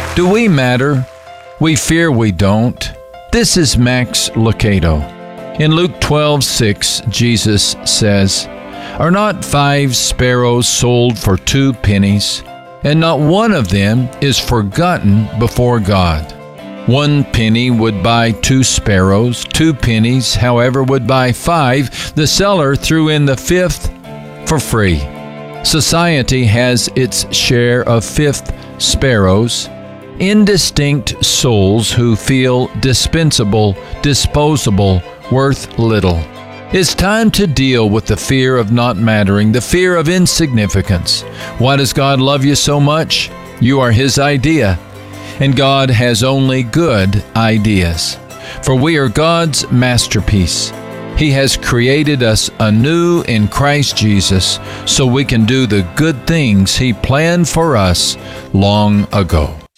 Do we matter? We fear we don't. This is Max Lucado. In Luke 12:6, Jesus says, "Are not 5 sparrows sold for 2 pennies? And not one of them is forgotten before God." 1 penny would buy 2 sparrows. 2 pennies, however, would buy 5. The seller threw in the 5th for free. Society has its share of 5th sparrows, indistinct souls who feel dispensable, disposable, worth little. It's time to deal with the fear of not mattering, the fear of insignificance. Why does God love you so much? You are His idea, and God has only good ideas. For we are God's masterpiece. He has created us anew in Christ Jesus so we can do the good things He planned for us long ago.